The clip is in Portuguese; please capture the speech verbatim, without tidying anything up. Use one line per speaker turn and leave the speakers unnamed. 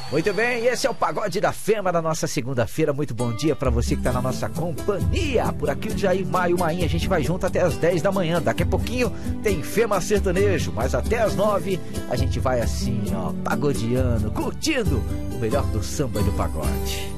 Muito bem, esse é o Pagode da Fema da nossa segunda-feira. Muito bom dia pra você que tá na nossa companhia. Por aqui o Jair Maio Maim, a gente vai junto até as dez da manhã. Daqui a pouquinho tem Fema Sertanejo, mas até as nove a gente vai assim, ó, pagodeando, curtindo o melhor do samba e do pagode.